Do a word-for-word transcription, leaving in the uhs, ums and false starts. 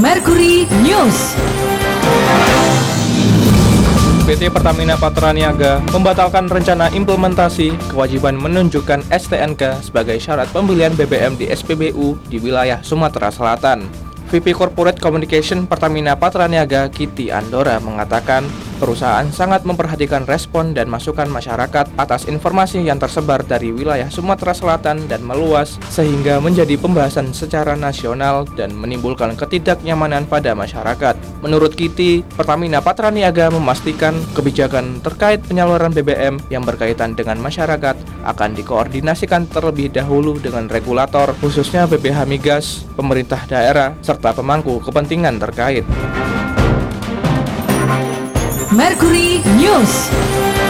Mercury News. P T Pertamina Patraniaga membatalkan rencana implementasi kewajiban menunjukkan S T N K sebagai syarat pembelian B B M di S P B U di wilayah Sumatera Selatan. V P Corporate Communication Pertamina Patraniaga Kiti Andora mengatakan perusahaan sangat memperhatikan respon dan masukan masyarakat atas informasi yang tersebar dari wilayah Sumatera Selatan dan meluas sehingga menjadi pembahasan secara nasional dan menimbulkan ketidaknyamanan pada masyarakat. Menurut Kiti, Pertamina Patraniaga memastikan kebijakan terkait penyaluran B B M yang berkaitan dengan masyarakat akan dikoordinasikan terlebih dahulu dengan regulator, khususnya B P H Migas, pemerintah daerah, serta pemangku kepentingan terkait. Mercury News.